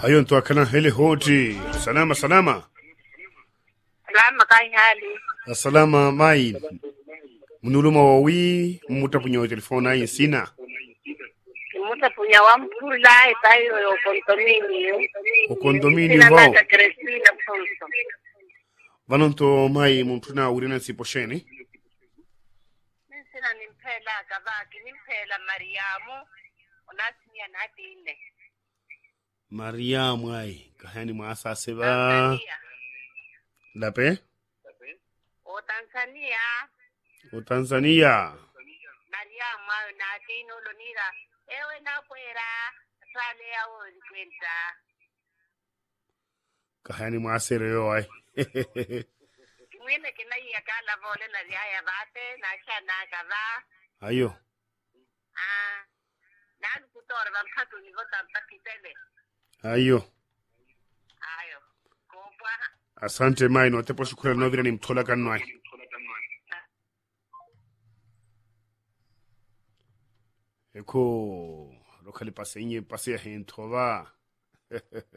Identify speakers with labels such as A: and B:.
A: Hayo nto akana hele hoti. Salama.
B: Salama kai hali.
A: Salama mai. Munuluma wawi muta punyo telefona ai sina.
B: Muta punya wa mpula itayo yo condominio.
A: O condominio
B: Sina
A: vao.
B: nata Cristina Ponso.
A: Vanonto mai muntuna urina siposheni.
B: Sina nimpela kabaki nimpela Mariamu. Onasinya nadine.
A: Mariamu ai. Kahani maasa seba.
B: Tanzania.
A: Lape?
B: O Tanzania.
A: Tanzania.
B: Mariamu nadine olonira. Ewe nakwera. Sale ya kwenta.
A: Kahani maasere yo ai.
B: Mwene kina iya kala vole na riaya bate na shana kava.
A: Ayo.
B: Nani kutora vampatu ni vota mpakitele.
A: Ayo.
B: Kompwa.
A: Asante mai no tepo shukura no vile ni mtola kanwai. Eko lokali pase inye pase ya hentova.